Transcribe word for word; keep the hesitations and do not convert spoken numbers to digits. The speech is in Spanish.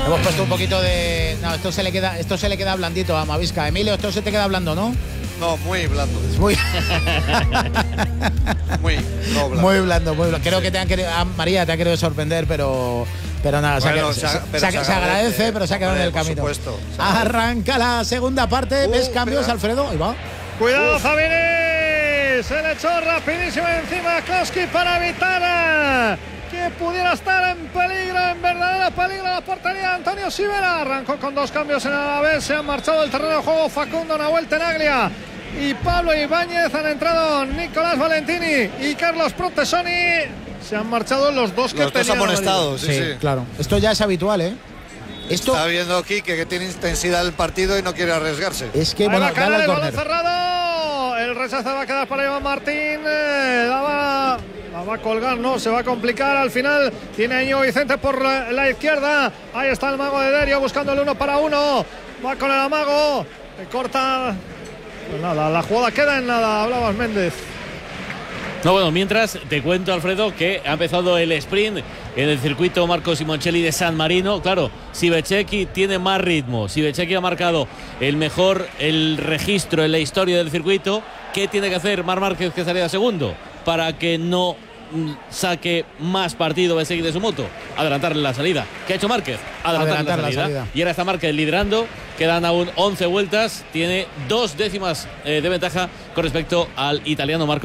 Hemos puesto un poquito de... No, esto se le queda, esto se le queda blandito a Mavisca. Emilio, esto se te queda blando, ¿no? No, muy blando. Muy... muy, no, blando. Muy blando, muy blando. Creo sí. que te han querido... Ah, María te ha querido sorprender, pero... Pero nada, bueno, se, se, se, pero se, se, se agradece, pero se ha quedado en el camino. Supuesto, Arranca la segunda parte. Uh, ¿Ves cambios, espera. Alfredo? Ahí va. Cuidado, Zabini. Se le echó rapidísimo encima a Koski para evitar que pudiera estar en peligro, en verdadero peligro la portería. Antonio Sivera arrancó con dos cambios en el Alavés. Se han marchado del terreno de juego Facundo Nahuel Tenaglia y Pablo Ibáñez. Han entrado Nicolás Valentini y Carlos Protesoni. Se han marchado los dos que los dos amonestados, sí, sí, sí. Claro. Esto ya es habitual, ¿eh? Esto está viendo Quique que tiene intensidad el partido y no quiere arriesgarse. Es que Ahí bueno, va a caer el balón córner. cerrado. El rechazo va a quedar para Iván Martín. Eh, la, va, la va a colgar, no, se va a complicar. Al final tiene a Íñigo Vicente por la, la izquierda. Ahí está el mago de Derio buscando el uno para uno. Va con el amago. Le corta. Pues nada, la jugada queda en nada. Hablabas, Méndez. No, bueno, mientras te cuento, Alfredo, que ha empezado el sprint en el circuito Marco Simoncelli de San Marino. Claro, Siveceki tiene más ritmo. Siveceki ha marcado el mejor el registro en la historia del circuito. ¿Qué tiene que hacer Marc Márquez, que salía segundo, para que no saque más partido Bezzecchi de su moto? Adelantarle la salida. ¿Qué ha hecho Márquez? Adelantarle Adelantar la, salida. la salida. Y ahora está Márquez liderando. Quedan aún once vueltas. Tiene dos décimas eh, de ventaja con respecto al italiano Marco